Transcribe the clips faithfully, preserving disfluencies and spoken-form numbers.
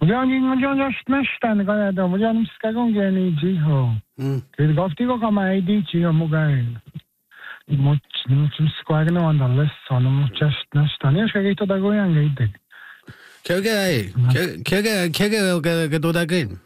Mujani mujani stan ga da mujani skagon ge ni ji ho. Mm. Ke gofti go ka mai di ji ho mugai. Much much squagging on the list on much stan. Yes, ke to da go yang ge. Kege kege kege ge do da gen.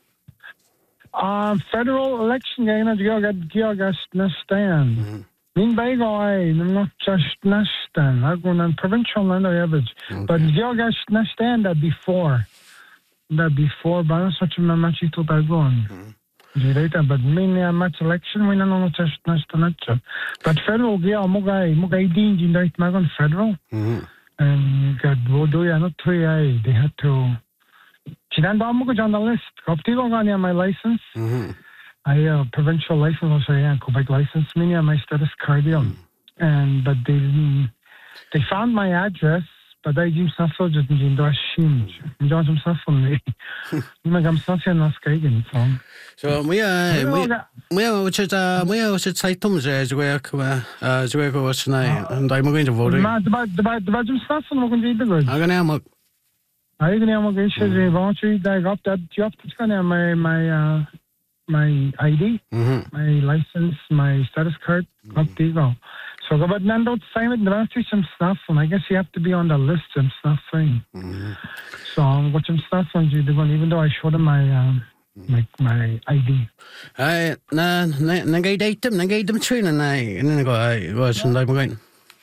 Uh, federal election game at Giogas Nastan. Min Bagoi, not just Nastan. I go on provincial and average. But Giogas Nastan that before. That before, but not such a match to Dagon. Later, but many a match election, we know just Nastan. But federal, yeah, Mugai, Mugai Dean, in that Magon federal. And got Vodoya, not three A. They had to. Chidan on the list. Koptigo on my license. Mhm. I have uh, provincial license, also yeah, Quebec license. Many my status cardium. And but they they found my address, but I didn't suffer just in the shim. You don't suffer me. I'm I'm suffering not skating. So So we are we are which is uh we are which is site tums as we are as we go was tonight and I'm going to vote. But but but but I'm suffering going to do it. I'm gonna have I can have a good shit. I got that job. It's gonna my my uh my I D, mm-hmm. my license, my status card. Up there you go. So, but then don't sign it. There has to be some stuff, and I guess you have to be on the list and stuff. Mm-hmm. So, I'm got some stuff on you. Even though I showed them my um my my I D. I na na na gay date them, na gay them train, and I and then I go I was and I'm going.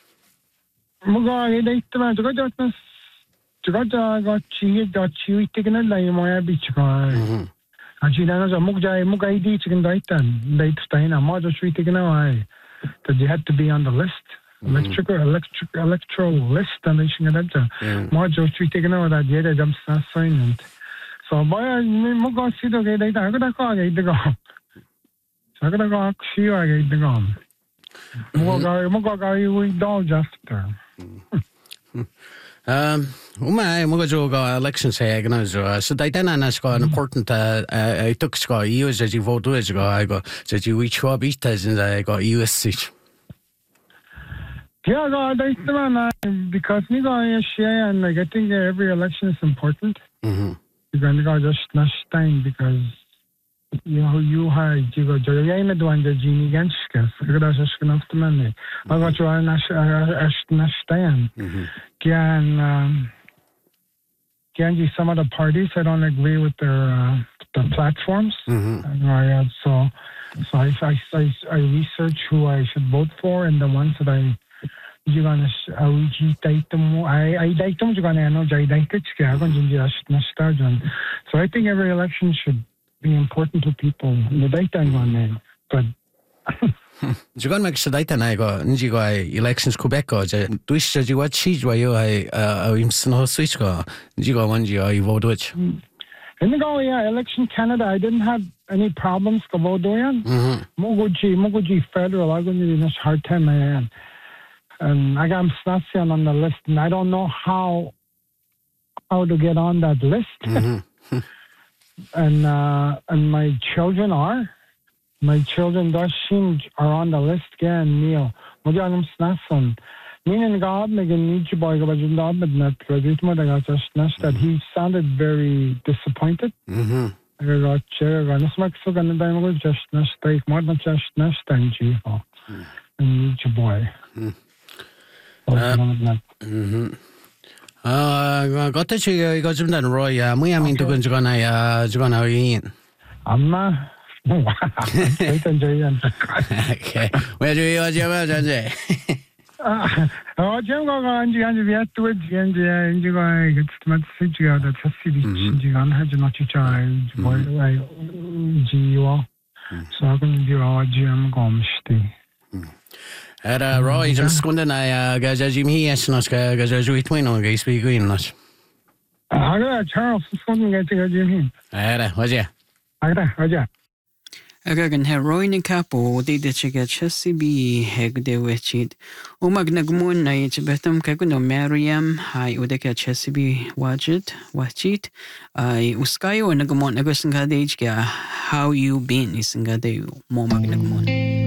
Mugo I date them. I got that. got got chi got chi taken a line my beach guy. And she knows a mugja mugai di chicken daitan, date stain, a model street taken away. That you had to be on the list. Electrical electric electoral list and they should get that. Module street taken away that yet I'm signing. So boy mugo see the gate I got a car gate the go. So I got a go see I gate the go. Mugo mugo we dodge after. Um, my mugo go election say I so so they then ask an important uh I took score you as you vote as go I go so you which what beat as in I got U S C. Yeah, no, they because me go share and like I think every election is important. Mm-hmm. You're gonna go just not time because you know you have you go to the end of the genie against us. You're gonna just enough to money. I got to a not stand. Can um, can you some of the parties I don't agree with their uh, their platforms. Mm-hmm. Uh, so so I, I I I research who I should vote for and the ones that I you're gonna I date them I I date them you're gonna know I date it so I think every election should be important to people in the daytime on there but you got make sure that I go you go elections Quebec go do you what cheese why you I uh I'm no switch go you go one you vote which in the go yeah election Canada I didn't have any problems go vote doing Moguji Moguji federal I'm going to be this hard time man. And I got Snasian on the list, and I don't know how how to get on that list. Mm-hmm. and uh, and my children are, my children Dashin are on the list again. Neil, what do you Snasian? Meaning God, making need you boy, but you know, but not graduate. But I got just that he sounded very disappointed. Mm-hmm. I got chair, I got smack so gonna die. Just nest take more than just nest and you and need you boy. Mhm. Ah, got to you got some done Roy. Yeah, we I mean to go to gonna uh to gonna in. Amma. Wait and Jay. Okay. Where do you you about Jay? Ah, oh, Jim go on you and you have to it and you go get much sit you out that's a city you on had you not to child boy like Gio. So I'm going to do all Jim Gomsty. Era Roy just squinting I uh guys as you me yes not guys as we twin on guys we green not. I got Charles squinting get to Jim. Era was ya. I got ja. Agagan heroin capo di de chiga chassi bi heg de wechit. O magnagmun na ich betum kaguno Mariam hai udeka chassi bi wajit wachit. I uskayo nagumon nagusanga de how you been isanga de mo magnagmun.